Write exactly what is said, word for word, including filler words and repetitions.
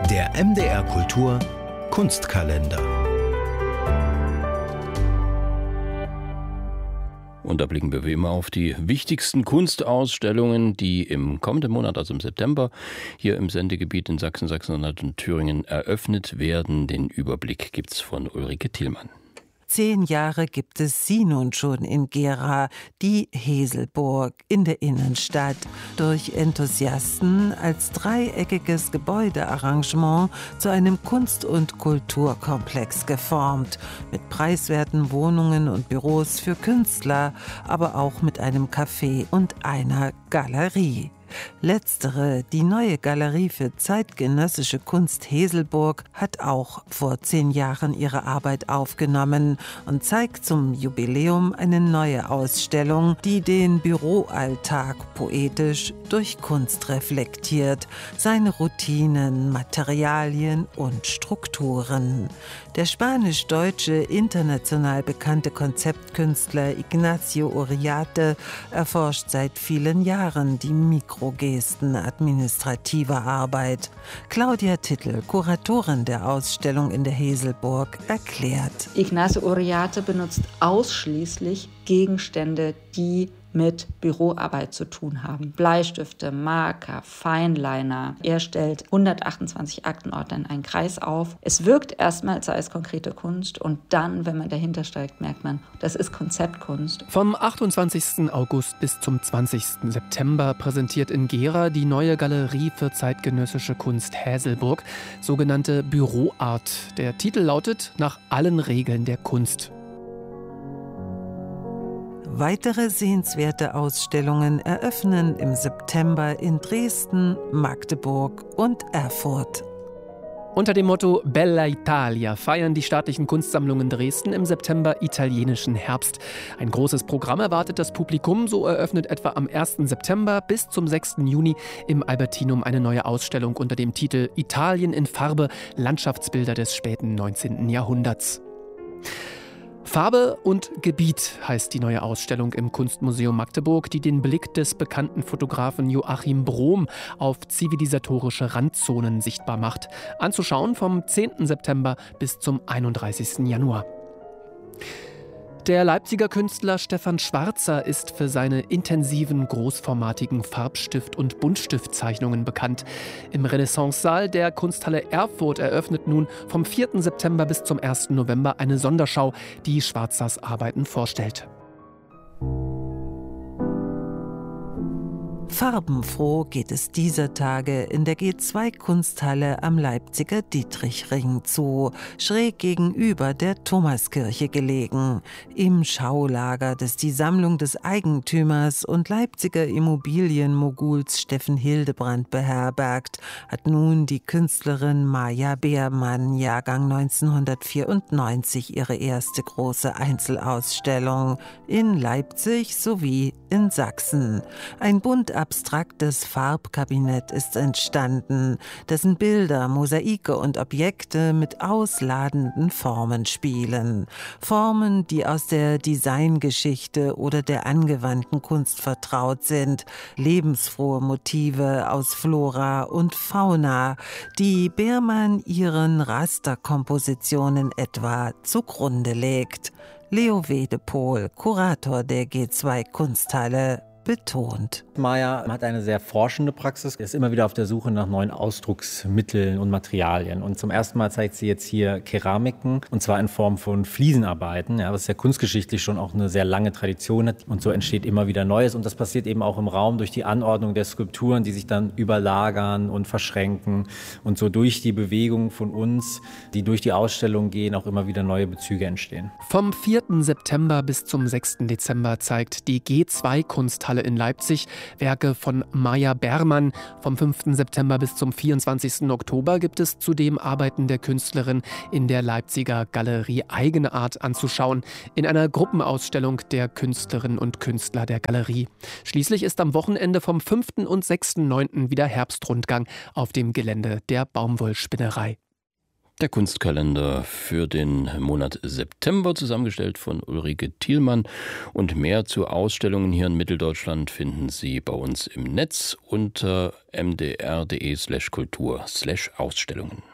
Der M D R Kultur Kunstkalender. Und da blicken wir wie immer auf die wichtigsten Kunstausstellungen, die im kommenden Monat, also im September, hier im Sendegebiet in Sachsen, Sachsen-Anhalt und Thüringen eröffnet werden. Den Überblick gibt's von Ulrike Thielmann. Zehn Jahre gibt es sie nun schon in Gera, die Heselburg in der Innenstadt. Durch Enthusiasten als dreieckiges Gebäudearrangement zu einem Kunst- und Kulturkomplex geformt. Mit preiswerten Wohnungen und Büros für Künstler, aber auch mit einem Café und einer Galerie. Letztere, die neue Galerie für zeitgenössische Kunst Heselburg, hat auch vor zehn Jahren ihre Arbeit aufgenommen und zeigt zum Jubiläum eine neue Ausstellung, die den Büroalltag poetisch durch Kunst reflektiert, seine Routinen, Materialien und Strukturen. Der spanisch-deutsche, international bekannte Konzeptkünstler Ignacio Uriarte erforscht seit vielen Jahren die Mikrogesten administrativer Arbeit. Claudia Tittel, Kuratorin der Ausstellung in der Heselburg, erklärt: Ignacio Uriarte benutzt ausschließlich Gegenstände, die mit Büroarbeit zu tun haben. Bleistifte, Marker, Feinliner. Er stellt hundertachtundzwanzig Aktenordner in einen Kreis auf. Es wirkt erstmal, als sei es konkrete Kunst, und dann, wenn man dahinter steigt, merkt man, das ist Konzeptkunst. Vom achtundzwanzigsten August bis zum zwanzigsten September präsentiert in Gera die neue Galerie für zeitgenössische Kunst Heselburg, sogenannte Büroart. Der Titel lautet „Nach allen Regeln der Kunst“. Weitere sehenswerte Ausstellungen eröffnen im September in Dresden, Magdeburg und Erfurt. Unter dem Motto Bella Italia feiern die staatlichen Kunstsammlungen Dresden im September italienischen Herbst. Ein großes Programm erwartet das Publikum, so eröffnet etwa am ersten September bis zum sechsten Juni im Albertinum eine neue Ausstellung unter dem Titel Italien in Farbe, Landschaftsbilder des späten neunzehnten Jahrhunderts. Farbe und Gebiet heißt die neue Ausstellung im Kunstmuseum Magdeburg, die den Blick des bekannten Fotografen Joachim Brohm auf zivilisatorische Randzonen sichtbar macht. Anzuschauen vom zehnten September bis zum einunddreißigsten Januar. Der Leipziger Künstler Stefan Schwarzer ist für seine intensiven, großformatigen Farbstift- und Buntstiftzeichnungen bekannt. Im Renaissancesaal der Kunsthalle Erfurt eröffnet nun vom vierten September bis zum ersten November eine Sonderschau, die Schwarzers Arbeiten vorstellt. Farbenfroh geht es dieser Tage in der G zwei Kunsthalle am Leipziger Dietrichring zu, schräg gegenüber der Thomaskirche gelegen. Im Schaulager, das die Sammlung des Eigentümers und Leipziger Immobilienmoguls Steffen Hildebrand beherbergt, hat nun die Künstlerin Maja Beermann, Jahrgang neunzehnhundertvierundneunzig, ihre erste große Einzelausstellung in Leipzig sowie in Sachsen. Ein bunt abstraktes Farbkabinett ist entstanden, dessen Bilder, Mosaike und Objekte mit ausladenden Formen spielen. Formen, die aus der Designgeschichte oder der angewandten Kunst vertraut sind. Lebensfrohe Motive aus Flora und Fauna, die Beermann ihren Rasterkompositionen etwa zugrunde legt. Leo Wedepohl, Kurator der G zwei Kunsthalle, betont: Maja hat eine sehr forschende Praxis, ist immer wieder auf der Suche nach neuen Ausdrucksmitteln und Materialien. Und zum ersten Mal zeigt sie jetzt hier Keramiken, und zwar in Form von Fliesenarbeiten, ja, was ja kunstgeschichtlich schon auch eine sehr lange Tradition hat. Und so entsteht immer wieder Neues. Und das passiert eben auch im Raum durch die Anordnung der Skulpturen, die sich dann überlagern und verschränken. Und so durch die Bewegung von uns, die durch die Ausstellung gehen, auch immer wieder neue Bezüge entstehen. Vom vierten September bis zum sechsten Dezember zeigt die G zwei Kunsthalle in Leipzig Werke von Maja Beermann. Vom fünften September bis zum vierundzwanzigsten Oktober gibt es zudem Arbeiten der Künstlerin in der Leipziger Galerie Eigene Art anzuschauen, in einer Gruppenausstellung der Künstlerinnen und Künstler der Galerie. Schließlich ist am Wochenende vom fünften und sechsten neunten wieder Herbstrundgang auf dem Gelände der Baumwollspinnerei. Der Kunstkalender für den Monat September, zusammengestellt von Ulrike Thielmann. Und mehr zu Ausstellungen hier in Mitteldeutschland finden Sie bei uns im Netz unter m d r punkt d e slash kultur slash Ausstellungen.